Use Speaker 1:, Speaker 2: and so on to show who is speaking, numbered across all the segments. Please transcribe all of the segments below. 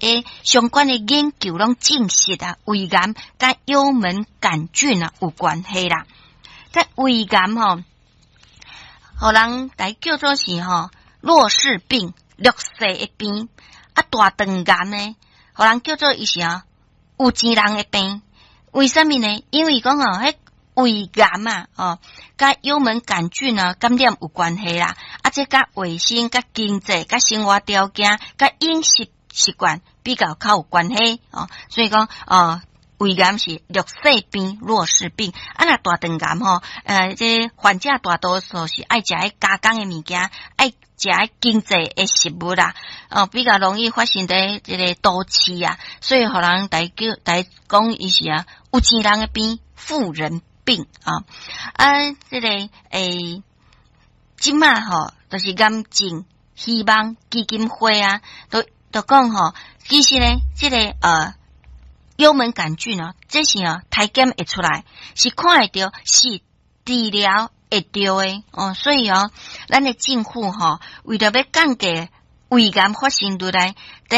Speaker 1: 相关的研究拢证实啊，胃癌甲幽门杆菌啊有关系啦。在胃癌互人来叫做是弱势病、弱势的病，啊大肠癌呢，互人叫做伊是有钱人的病。为什么呢？因为讲迄胃癌甲幽门杆菌感染有关系啦，这甲卫生、甲经济、甲生活条件、甲饮食习惯比较有关系所以讲胃癌是弱势病、弱势病。那大肠癌这患者大多数是爱食迄加工的物件，爱食迄经济的食物啦，比较容易发生在这个都市啊，所以互人来讲伊是有钱人的病、富人病这个即马就是癌症希望基金会都讲其实呢这个幽门杆菌这是体检会出来，是看会到，是治疗会到的所以咱的政府为了要降低胃癌发生率来，在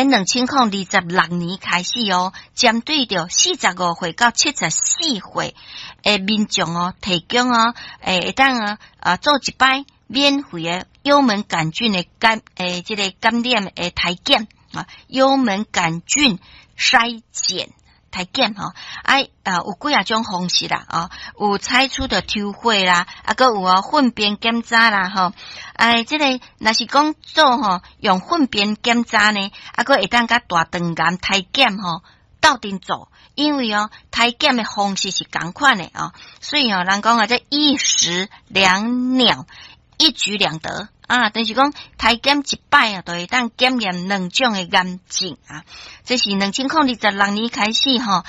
Speaker 1: 2026年开始针对着45岁到74岁的民众提供会当做一摆免费的幽门杆菌的这个感染的体检幽门杆菌筛检体检有几啊种方式啦有采取的抽血啦，还有粪便检查啦这个若是讲做用粪便检查呢，还会当甲大肠癌体检斗阵做，因为体检的方式是同款的所以人讲这一石两鸟，一举两得但是讲体检一摆就会当检验两种的癌症这是2026年开始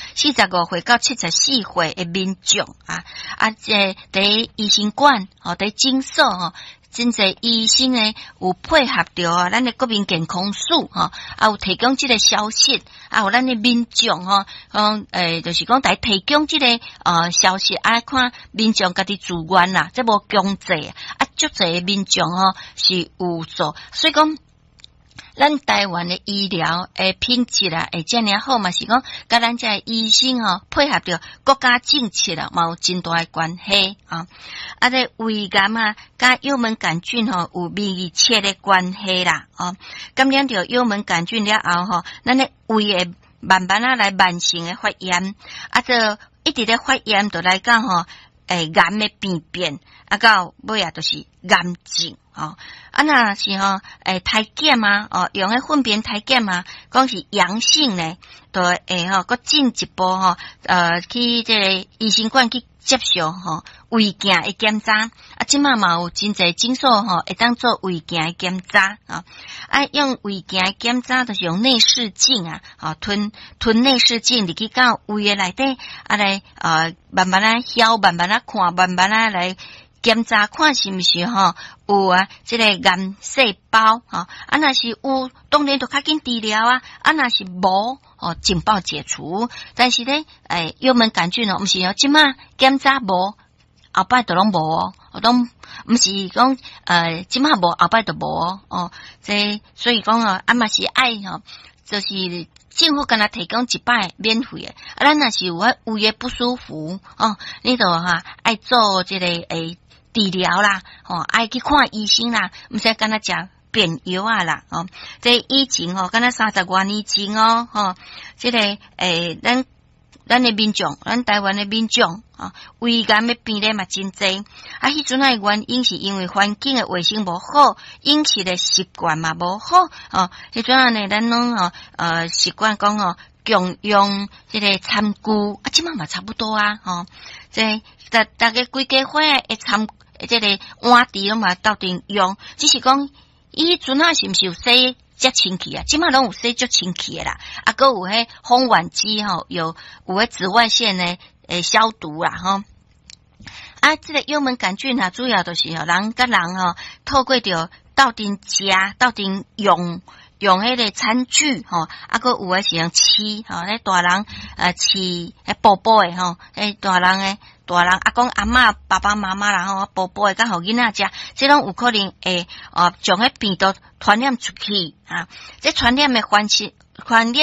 Speaker 1: 45岁到74岁的民众这伫医生馆伫诊所真侪医生呢有配合着咱的国民健康署有提供这个消息有咱的民众就是讲来提供这个消息看民众家己自愿啦，这无强制足侪民众是有做，所以讲咱台湾的医疗的品质会这样好嘛，是讲甲咱这医生配合着国家政策嘛有真大的关系这胃癌甲幽门杆菌有密切的关系啦感染着幽门杆菌了后咱的胃会慢慢来慢性的发炎这一直的发炎就来讲癌的病变到尾就是癌症那是体检用的粪便体检讲是阳性呢，就会搁进一步去这个医生馆去接受胃镜的检查即马嘛有真侪诊所会当做胃镜的检查用胃镜的检查就是用内视镜吞内视镜入去到胃的内底来慢慢啊晓慢慢啊看慢慢啊来检查看是毋是有这个癌细胞若是有当然就较紧治疗若是无尽快解除。但是呢幽门杆菌毋是即马检查无后摆就拢无拢毋是讲即马无后摆就无这所以讲嘛是爱就是政府敢若提供一摆免费的咱若是有胃的不舒服你就爱做这个治疗啦爱去看医生啦，毋使敢若食便药啦这以前敢若30多年前这个咱的民众咱台湾的民众胃癌的病例嘛真侪迄阵的原因是因为环境的卫生无好，饮食的习惯嘛无好迄阵呢咱拢习惯讲共用这个餐具即马嘛差不多这大家规家伙会参这个碗碟拢嘛斗阵用，只是讲以前是毋是有洗遮清气即马拢有洗足清气啦还有迄烘碗机有迄紫外线的消毒啦这个幽门杆菌主要就是人甲人透过着斗阵食斗阵用迄个餐具还有有的是用饲咧大人饲宝宝的大人阿公阿嬷爸爸妈妈啦宝宝的甲互囡仔食，这拢有可能会将迄病毒传染出去这传染的